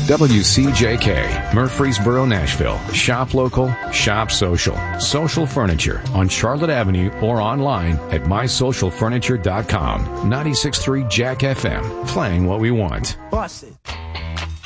WCJK, Murfreesboro, Nashville. Shop local, shop social. Social Furniture on Charlotte Avenue or online at mysocialfurniture.com. 96.3 Jack FM, playing what we want. Bust it.